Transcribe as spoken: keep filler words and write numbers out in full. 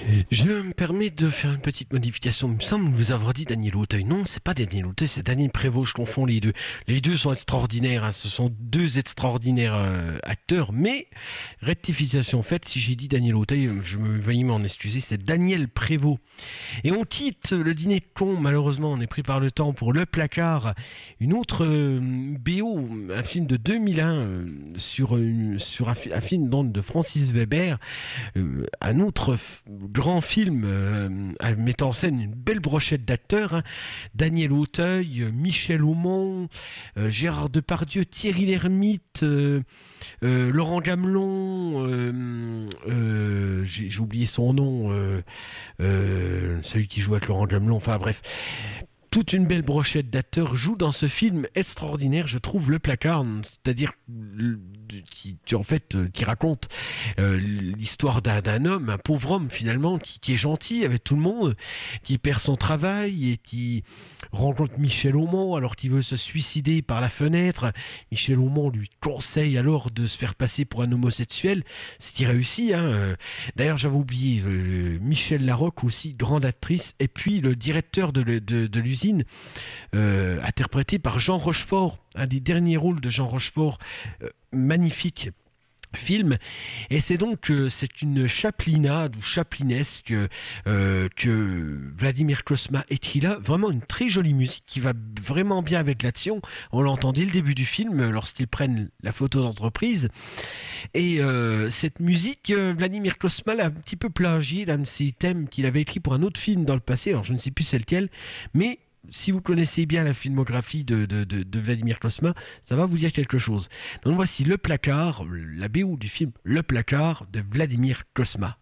Je me permets de faire une petite modification. Il me semble vous avoir dit Daniel Auteuil. Non, c'est pas Daniel Auteuil, c'est Daniel Prévost. Je confonds les deux. Les deux sont extraordinaires. Hein. Ce sont deux extraordinaires euh, acteurs. Mais rectification faite, si j'ai dit Daniel Auteuil, je me veuille m'en excuser. C'est Daniel Prévost. Et on quitte le dîner de con. Malheureusement, on est pris par le temps pour Le Placard, une autre euh, B O, un film de deux mille un euh, sur une, sur un, un film donc, de Francis Weber, euh, un autre f- grand film euh, mettant en scène une belle brochette d'acteurs, hein. Daniel Auteuil, euh, Michel Aumont, euh, Gérard Depardieu, Thierry Lhermitte, euh, euh, Laurent Gamelon, euh, euh, j'ai, j'ai oublié son nom, euh, euh, celui qui joue avec Laurent Gamelon, enfin bref. Toute une belle brochette d'acteurs joue dans ce film extraordinaire, je trouve, Le Placard, c'est-à-dire qui, qui en fait qui raconte euh, l'histoire d'un, d'un homme, un pauvre homme finalement, qui, qui est gentil avec tout le monde, qui perd son travail et qui rencontre Michel Aumont alors qu'il veut se suicider par la fenêtre. Michel Aumont lui conseille alors de se faire passer pour un homosexuel, ce qui réussit. Hein. D'ailleurs, j'avais oublié euh, Michel Larocque aussi, grande actrice, et puis le directeur de, de, de l'usine, Euh, interprété par Jean Rochefort, un des derniers rôles de Jean Rochefort, euh, magnifique film. Et c'est donc euh, c'est une chaplinade ou chaplinesque euh, que Vladimir Cosma écrit là, vraiment une très jolie musique qui va vraiment bien avec l'action. On l'entend dès le début du film lorsqu'ils prennent la photo d'entreprise. Et euh, cette musique, euh, Vladimir Cosma l'a un petit peu plagié d'un de ses thèmes qu'il avait écrit pour un autre film dans le passé, alors je ne sais plus c'est lequel, mais si vous connaissez bien la filmographie de, de, de, de Vladimir Cosma, ça va vous dire quelque chose. Donc voici Le Placard, la B O du film Le Placard de Vladimir Cosma.